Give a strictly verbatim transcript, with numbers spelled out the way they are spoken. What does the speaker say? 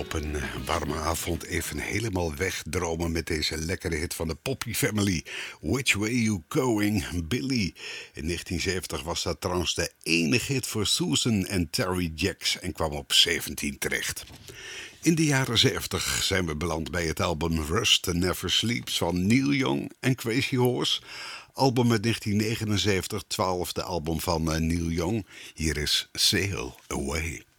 op een eh, warme avond even helemaal wegdromen met deze lekkere hit van de Poppy Family. Which Way You Going, Billy. In negentien zeventig was dat trouwens de enige hit voor Susan en Terry Jacks en kwam op zeventien terecht. In de jaren zeventig zijn we beland bij het album Rust Never Sleeps van Neil Young en Crazy Horse. Album uit negentien negenenzeventig, twaalfde album van uh, Neil Young. Hier is Sail Away.